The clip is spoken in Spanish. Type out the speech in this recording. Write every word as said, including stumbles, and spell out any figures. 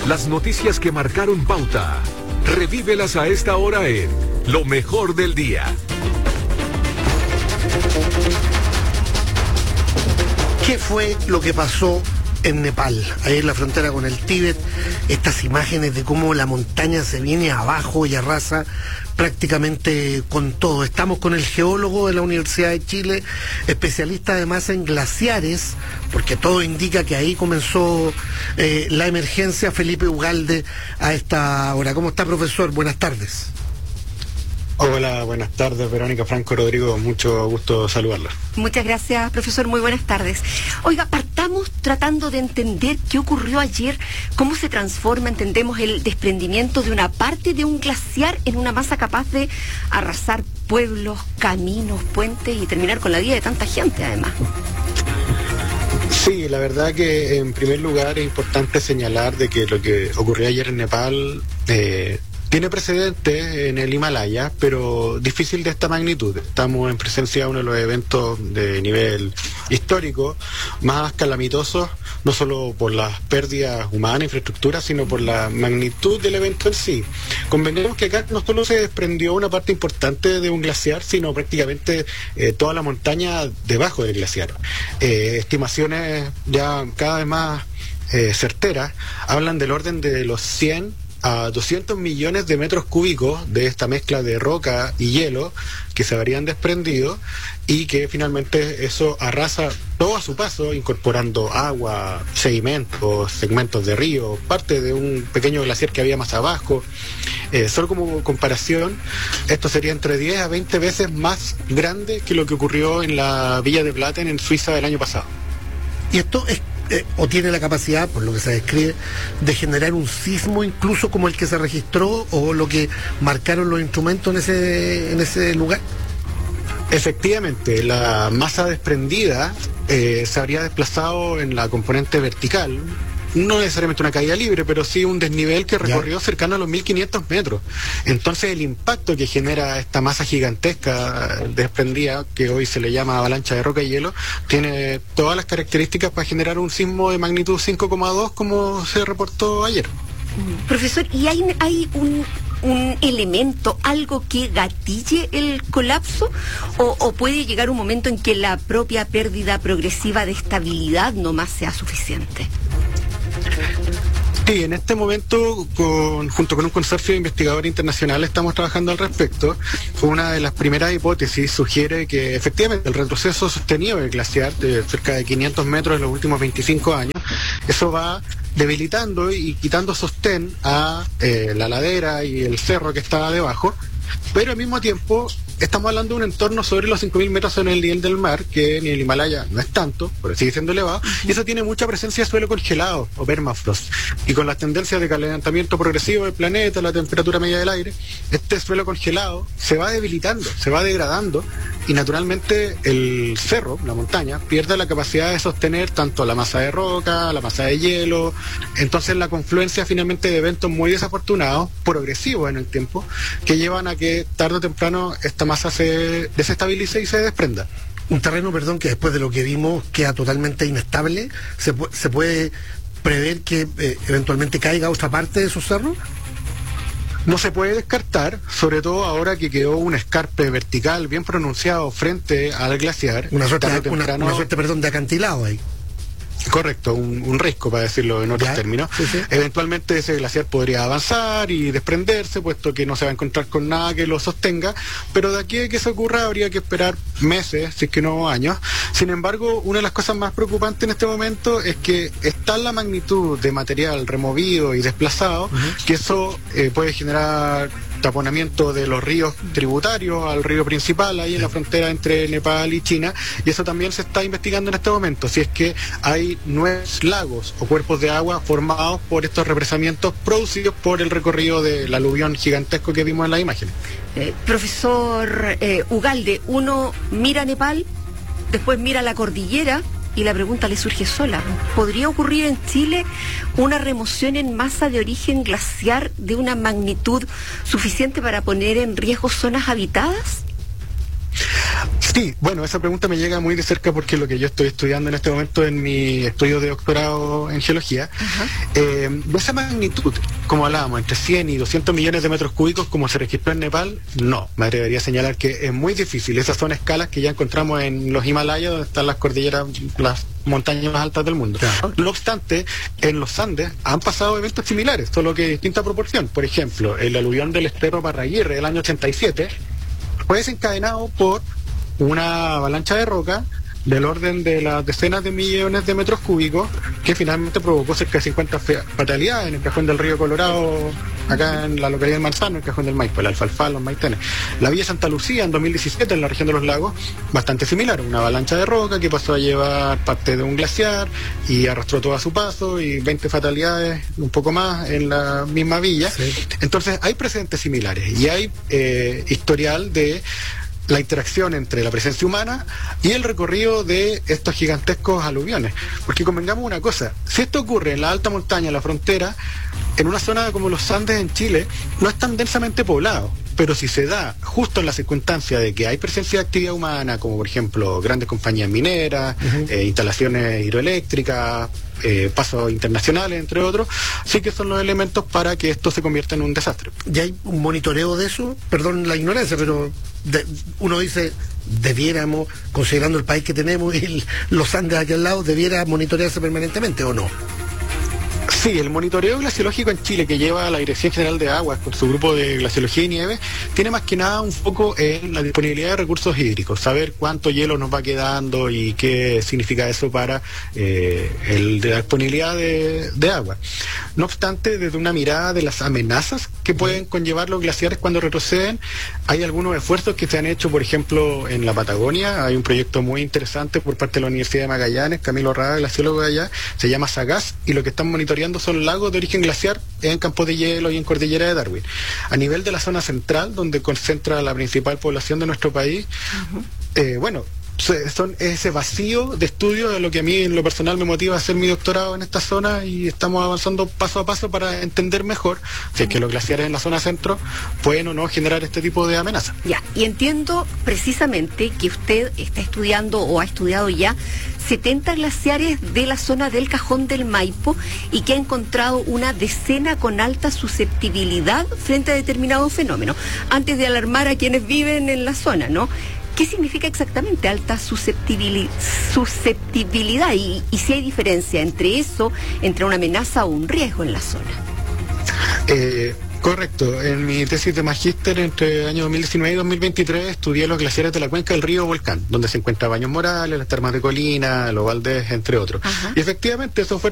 Las noticias que marcaron pauta. Revívelas a esta hora en Lo Mejor del Día. ¿Qué fue lo que pasó en Nepal, ahí en la frontera con el Tíbet? Estas imágenes de cómo la montaña se viene abajo y arrasa prácticamente con todo. Estamos con el geólogo de la Universidad de Chile, especialista además en glaciares, porque todo indica que ahí comenzó eh, la emergencia, Felipe Ugalde, a esta hora. ¿Cómo está, profesor? Buenas tardes. Hola, buenas tardes, Verónica, Franco, Rodrigo, mucho gusto saludarla. Muchas gracias, profesor, muy buenas tardes. Oiga, partamos tratando de entender qué ocurrió ayer, cómo se transforma, entendemos, el desprendimiento de una parte de un glaciar en una masa capaz de arrasar pueblos, caminos, puentes y terminar con la vida de tanta gente, además. Sí, la verdad que en primer lugar es importante señalar de que lo que ocurrió ayer en Nepal eh, tiene precedentes en el Himalaya, pero difícil de esta magnitud. Estamos en presencia de uno de los eventos de nivel histórico más calamitosos, no solo por las pérdidas humanas, infraestructura, sino por la magnitud del evento en sí. Convengamos que acá no solo se desprendió una parte importante de un glaciar, sino prácticamente eh, toda la montaña debajo del glaciar. Eh, estimaciones ya cada vez más eh, certeras hablan del orden de los cien a doscientos millones de metros cúbicos de esta mezcla de roca y hielo que se habrían desprendido y que finalmente eso arrasa todo a su paso, incorporando agua, sedimentos, segmentos de río, parte de un pequeño glaciar que había más abajo. Eh, solo como comparación, esto sería entre diez a veinte veces más grande que lo que ocurrió en la Villa de Platen en Suiza el año pasado. Y esto es Eh, o tiene la capacidad, por lo que se describe, de generar un sismo incluso como el que se registró o lo que marcaron los instrumentos en ese, en ese lugar. Efectivamente, la masa desprendida eh, se habría desplazado en la componente vertical, no necesariamente una caída libre, pero sí un desnivel que recorrió ya cercano a los mil quinientos metros. Entonces el impacto que genera esta masa gigantesca desprendida, que hoy se le llama avalancha de roca y hielo, tiene todas las características para generar un sismo de magnitud cinco coma dos como se reportó ayer. Profesor, ¿y hay, hay un, un elemento, algo que gatille el colapso? ¿O, ¿O puede llegar un momento en que la propia pérdida progresiva de estabilidad nomás sea suficiente? Sí, en este momento, con, junto con un consorcio de investigadores internacionales, estamos trabajando al respecto. Una de las primeras hipótesis sugiere que efectivamente el retroceso sostenido del glaciar de cerca de quinientos metros en los últimos veinticinco años, eso va debilitando y quitando sostén a eh, la ladera y el cerro que está debajo, pero al mismo tiempo estamos hablando de un entorno sobre los cinco mil metros sobre el nivel del mar, que en el Himalaya no es tanto, pero sigue siendo elevado, y eso tiene mucha presencia de suelo congelado o permafrost. Y con las tendencias de calentamiento progresivo del planeta, la temperatura media del aire, este suelo congelado se va debilitando, se va degradando, y naturalmente el cerro, la montaña, pierde la capacidad de sostener tanto la masa de roca, la masa de hielo. Entonces la confluencia finalmente de eventos muy desafortunados, progresivos en el tiempo, que llevan a que tarde o temprano esta masa se desestabilice y se desprenda. Un terreno, perdón, que después de lo que vimos queda totalmente inestable. ¿Se, pu se puede prever que eh, eventualmente caiga otra parte de esos cerros? No se puede descartar, sobre todo ahora que quedó un escarpe vertical bien pronunciado frente al glaciar. Una suerte, de, una, una suerte perdón, de acantilado ahí. Correcto, un, un risco, para decirlo en otros ya, términos. Sí, sí. Eventualmente ese glaciar podría avanzar y desprenderse, puesto que no se va a encontrar con nada que lo sostenga, pero de aquí a que eso ocurra habría que esperar meses, si es que no años. Sin embargo, una de las cosas más preocupantes en este momento es que está la magnitud de material removido y desplazado, uh-huh. que eso eh, puede generar taponamiento de los ríos tributarios al río principal, ahí en la frontera entre Nepal y China, y eso también se está investigando en este momento, si es que hay nuevos lagos o cuerpos de agua formados por estos represamientos producidos por el recorrido del aluvión gigantesco que vimos en la imagen. Eh, profesor eh, Ugalde, uno mira Nepal, después mira la cordillera, y la pregunta le surge sola. ¿Podría ocurrir en Chile una remoción en masa de origen glaciar de una magnitud suficiente para poner en riesgo zonas habitadas? Sí, bueno, esa pregunta me llega muy de cerca porque lo que yo estoy estudiando en este momento en mi estudio de doctorado en geología, eh, de esa magnitud, como hablábamos, entre cien y doscientos millones de metros cúbicos como se registró en Nepal, no, me atrevería a señalar que es muy difícil. Esas son escalas que ya encontramos en los Himalayas, donde están las cordilleras, las montañas más altas del mundo. Claro. No obstante, en los Andes han pasado eventos similares, solo que de distinta proporción. Por ejemplo, el aluvión del Estero Parraguirre del año ochenta y siete fue desencadenado por una avalancha de roca del orden de las decenas de millones de metros cúbicos que finalmente provocó cerca de cincuenta fatalidades en el cajón del río Colorado, acá en la localidad de Manzano, el cajón del Maipo, el Alfalfa, los Maitenes. La Villa Santa Lucía en dos mil diecisiete en la región de los lagos, bastante similar, una avalancha de roca que pasó a llevar parte de un glaciar y arrastró todo a su paso y veinte fatalidades, un poco más en la misma villa. Sí. Entonces hay precedentes similares y hay eh, historial de la interacción entre la presencia humana y el recorrido de estos gigantescos aluviones. Porque convengamos una cosa, si esto ocurre en la alta montaña, en la frontera, en una zona como los Andes en Chile, no es tan densamente poblado. Pero si se da justo en la circunstancia de que hay presencia de actividad humana, como por ejemplo grandes compañías mineras, uh-huh. eh, instalaciones hidroeléctricas, eh, pasos internacionales, entre otros, sí que son los elementos para que esto se convierta en un desastre. ¿Y hay un monitoreo de eso? Perdón la ignorancia, pero de, uno dice, debiéramos, considerando el país que tenemos y el, los Andes aquí al lado, debiera monitorearse permanentemente, ¿o no? Sí, el monitoreo glaciológico en Chile que lleva la Dirección General de Aguas con su grupo de glaciología y nieve tiene más que nada un foco en la disponibilidad de recursos hídricos, saber cuánto hielo nos va quedando y qué significa eso para eh, el de la disponibilidad de, de agua. No obstante, desde una mirada de las amenazas que pueden conllevar los glaciares cuando retroceden, hay algunos esfuerzos que se han hecho, por ejemplo, en la Patagonia. Hay un proyecto muy interesante por parte de la Universidad de Magallanes, Camilo Rada, glaciólogo de allá, se llama SAGAS, y lo que están monitoreando son lagos de origen glaciar en campos de hielo y en cordillera de Darwin. A nivel de la zona central, donde concentra la principal población de nuestro país, uh-huh. eh, bueno, son ese vacío de estudio de lo que a mí en lo personal me motiva a hacer mi doctorado en esta zona, y estamos avanzando paso a paso para entender mejor si es que los glaciares en la zona centro pueden o no generar este tipo de amenazas. Ya, y entiendo precisamente que usted está estudiando o ha estudiado ya setenta glaciares de la zona del Cajón del Maipo y que ha encontrado una decena con alta susceptibilidad frente a determinados fenómenos. Antes de alarmar a quienes viven en la zona, ¿no? ¿Qué significa exactamente alta susceptibilidad? susceptibilidad y, y si hay diferencia entre eso, entre una amenaza o un riesgo en la zona? Eh, correcto. En mi tesis de magíster entre el año dos mil diecinueve y dos mil veintitrés estudié los glaciares de la cuenca del río Volcán, donde se encuentra Baños Morales, las Termas de Colina, Los Valdés, entre otros. Ajá. Y efectivamente esos fueron